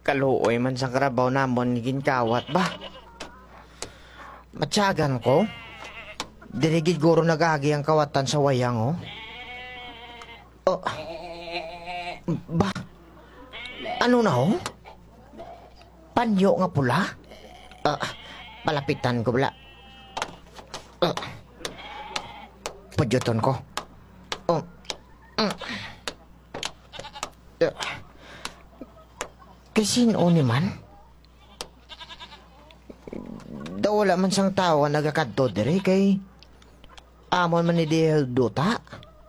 Kaluoy man sa karabaw namon ni ginkawat ba? Matyagan ko. Dirigid guro nagagi ang kawatan sa wayang, oh. Oh. Ba? Ano na, oh? Panyo nga pula? Palapitan ko bala. Padyuton ko. Kasino ni man? Daw wala man sang tawa nagakadto dire kay amon man ni Dota.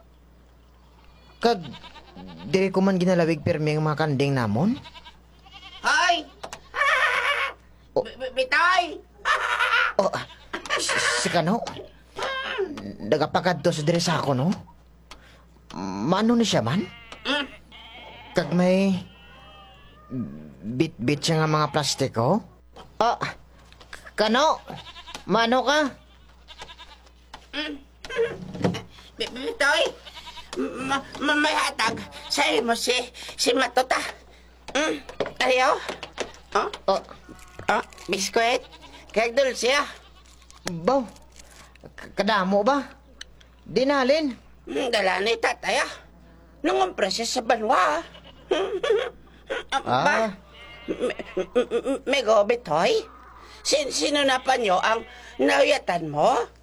Kag dire ko man ginalawig pirmi ang mga kanding namon. Hoy! Bitoy! Oh, si Kano? Nagapakadto sa dire sa ako, no? Mano ni siya man? Kag may bit-bit siya nga mga plastiko? Kano? Mano ka? Bitoy! May hatag sa imo si Matuta. Ayaw? Biskwit? Kag dulce ah. Baw, kadamo ba? Dinalin? Dala ni tatay ah. Nangumpra siya sa banwa. Ba? May go, Bitoy? Sino na pa nyo ang nauyatan mo?